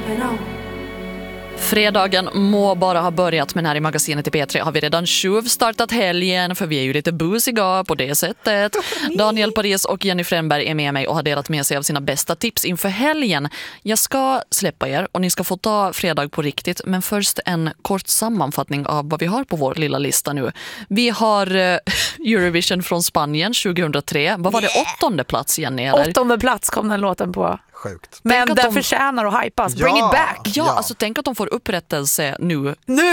Fredagen må bara ha börjat, men här i magasinet i P3 har vi redan tjuvstartat helgen, för vi är ju lite busiga på det sättet. Daniel Paris och Jenny Fränberg är med mig och har delat med sig av sina bästa tips inför helgen. Jag ska släppa er och ni ska få ta fredag på riktigt, men först en kort sammanfattning av vad vi har på vår lilla lista nu. Vi har Eurovision från Spanien 2003. Vad var det? 8:e plats, Jenny? Eller? 8:e plats kom den låten på. Sjukt. Men den förtjänar att hypas. Bring it back. Ja, alltså tänk att de får upprättelse nu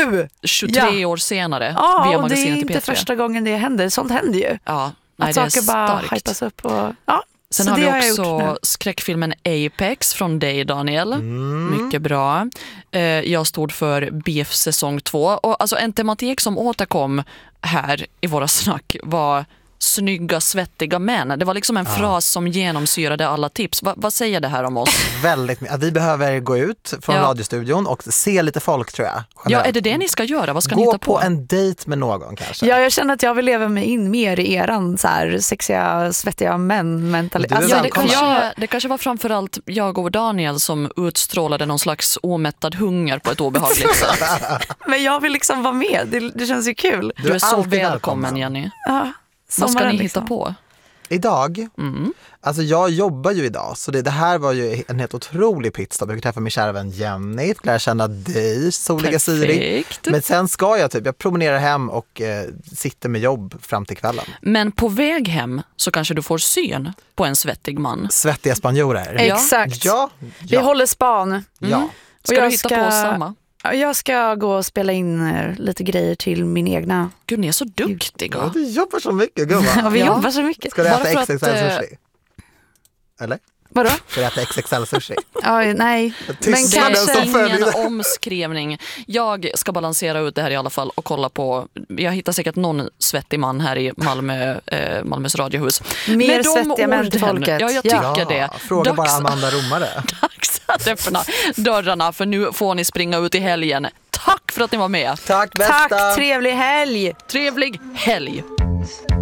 23 år senare via och det är magasinet i inte P3. första gången det händer. Sånt händer ju. Ja, nej, att det är saker bara starkt. hypas upp. Sen har vi också skräckfilmen Apex från dig, Daniel. Mycket bra. Jag stod för Beef säsong 2. Och alltså en tematik som återkom här i våra snack var snygga, svettiga män. Det var liksom en fras som genomsyrade alla tips. Vad säger det här om oss? Väldigt mycket. Vi behöver gå ut från radiostudion och se lite folk, tror jag. Ja, är det ni ska göra? Vad ska ni gå hitta på? Gå på en dejt med någon kanske. Ja, jag känner att jag vill leva mig in mer i eran så här sexiga, svettiga män-mentalitet. Det kanske var framförallt jag och Daniel som utstrålade någon slags omättad hunger på ett obehagligt sätt. Men jag vill liksom vara med. Det känns ju kul. Du är så välkommen, Jenny. Ja. Vad ska ni hitta på? Idag? Alltså jag jobbar ju idag, så det här var ju en helt otrolig pitstop. Jag fick träffa min kära vän Jenny, fick lära känna dig, soliga Siri. Men sen ska jag promenerar hem och sitter med jobb fram till kvällen. Men på väg hem så kanske du får syn på en svettig man. Svettiga spanjorer. Exakt. Ja. Vi håller span. Ja. Ska du hitta på samma? Jag ska gå och spela in lite grejer till min egna. Gud, ni är så duktiga. Ja, vi jobbar så mycket, gumman. Ja, vi jobbar så mycket. Ska du äta XXL-sushi? Eller? Vadå? Ska du äta XXL-sushi? Ja, nej. Men kanske ingen omskrivning. Jag ska balansera ut det här i alla fall och kolla på. Jag hittar säkert någon svettig man här i Malmös radiohus. Mer svettiga män till folket. Ja, jag tycker det. Fråga bara Amanda Romare. Dags att öppna dörrarna, för nu får ni springa ut i helgen. Tack för att ni var med. Tack, bästa. Tack, trevlig helg. Trevlig helg.